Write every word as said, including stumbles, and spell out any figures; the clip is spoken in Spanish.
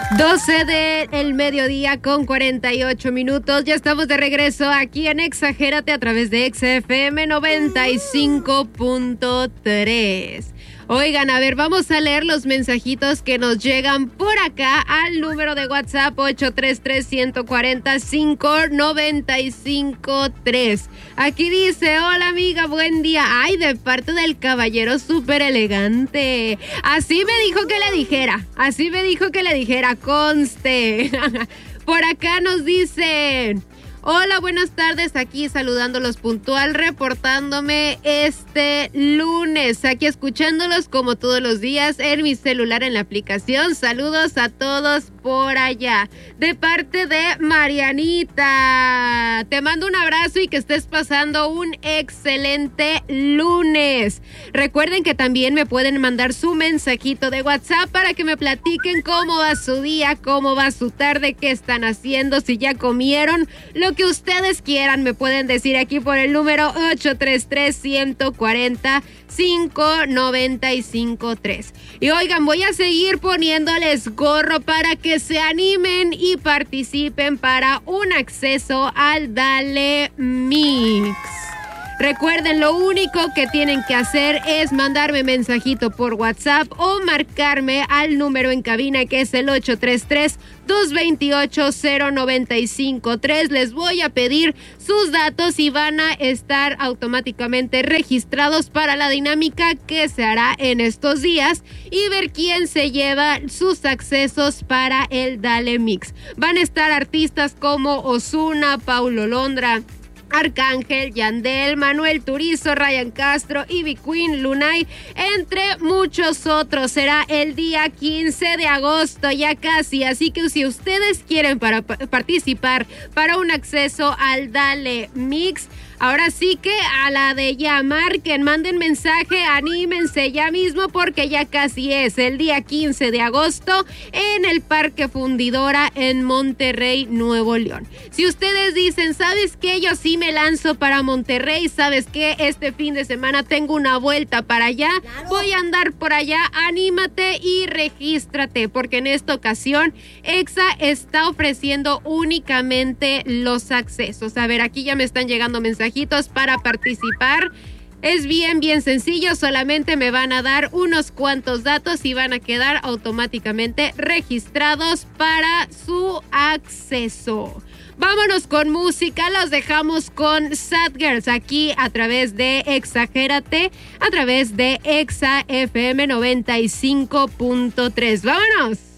doce del mediodía con cuarenta y ocho minutos. Ya estamos de regreso aquí en Exagérate a través de X F M noventa y cinco punto tres. Oigan, a ver, vamos a leer los mensajitos que nos llegan por acá al número de WhatsApp ocho tres tres, uno cuatro cinco, nueve cinco tres. Aquí dice, hola amiga, buen día. Ay, de parte del caballero súper elegante. Así me dijo que le dijera, así me dijo que le dijera, conste. Por acá nos dicen... Hola, buenas tardes, aquí saludándolos puntual, reportándome este lunes, aquí escuchándolos como todos los días en mi celular en la aplicación. Saludos a todos por allá, de parte de Marianita. Te mando un abrazo y que estés pasando un excelente lunes. Recuerden que también me pueden mandar su mensajito de WhatsApp para que me platiquen cómo va su día, cómo va su tarde, qué están haciendo, si ya comieron, lo que ustedes quieran, me pueden decir aquí por el número ocho tres tres, uno cuatro cinco, nueve cinco tres. Y oigan, voy a seguir poniéndoles gorro para que se animen y participen para un acceso al Dale Mix. Recuerden, lo único que tienen que hacer es mandarme mensajito por WhatsApp o marcarme al número en cabina que es el ocho tres tres, dos dos ocho, cero nueve cinco tres. Les voy a pedir sus datos y van a estar automáticamente registrados para la dinámica que se hará en estos días y ver quién se lleva sus accesos para el Dale Mix. Van a estar artistas como Ozuna, Paulo Londra, Arcángel, Yandel, Manuel Turizo, Ryan Castro, Ivy Queen, Lunay, entre muchos otros. Será el día quince de agosto, ya casi, así que si ustedes quieren para participar para un acceso al Dale Mix, ahora sí que a la de ya, marquen, manden mensaje, anímense ya mismo porque ya casi es el día quince de agosto en el Parque Fundidora en Monterrey, Nuevo León. Si ustedes dicen, ¿sabes qué? Yo sí me lanzo para Monterrey, ¿sabes qué? Este fin de semana tengo una vuelta para allá, claro, voy a andar por allá, anímate y regístrate, porque en esta ocasión Exa está ofreciendo únicamente los accesos. A ver, aquí ya me están llegando mensajitos para participar. Es bien, bien sencillo, solamente me van a dar unos cuantos datos y van a quedar automáticamente registrados para su acceso. Vámonos con música, los dejamos con Sad Girls aquí a través de Exagérate, a través de Exa F M noventa y cinco punto tres. ¡Vámonos!